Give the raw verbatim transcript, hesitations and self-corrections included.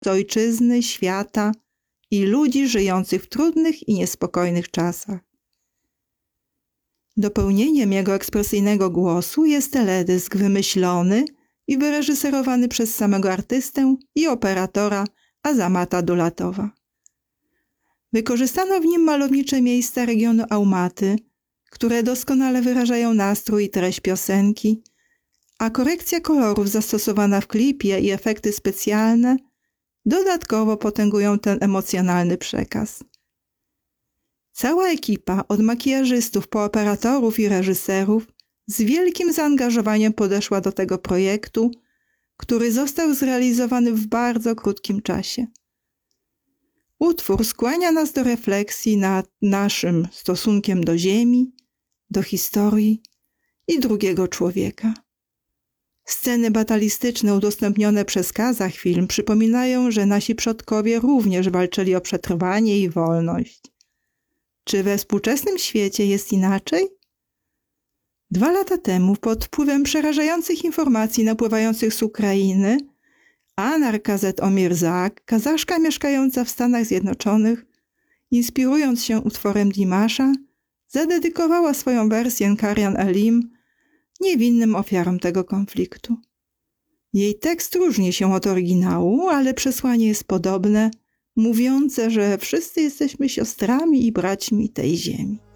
z ojczyzny, świata i ludzi żyjących w trudnych i niespokojnych czasach. Dopełnieniem jego ekspresyjnego głosu jest teledysk wymyślony i wyreżyserowany przez samego artystę i operatora Azamata Dulatowa. Wykorzystano w nim malownicze miejsca regionu Aumaty, które doskonale wyrażają nastrój i treść piosenki, a korekcja kolorów zastosowana w klipie i efekty specjalne dodatkowo potęgują ten emocjonalny przekaz. Cała ekipa, od makijażystów po operatorów i reżyserów, z wielkim zaangażowaniem podeszła do tego projektu, który został zrealizowany w bardzo krótkim czasie. Utwór skłania nas do refleksji nad naszym stosunkiem do ziemi, do historii i drugiego człowieka. Sceny batalistyczne udostępnione przez Kazach Film przypominają, że nasi przodkowie również walczyli o przetrwanie i wolność. Czy we współczesnym świecie jest inaczej? Dwa lata temu, pod wpływem przerażających informacji napływających z Ukrainy, Anar Kazet Omirzak, kazaszka mieszkająca w Stanach Zjednoczonych, inspirując się utworem Dimasza, zadedykowała swoją wersję Karyan Elim niewinnym ofiarom tego konfliktu. Jej tekst różni się od oryginału, ale przesłanie jest podobne, mówiące, że wszyscy jesteśmy siostrami i braćmi tej ziemi.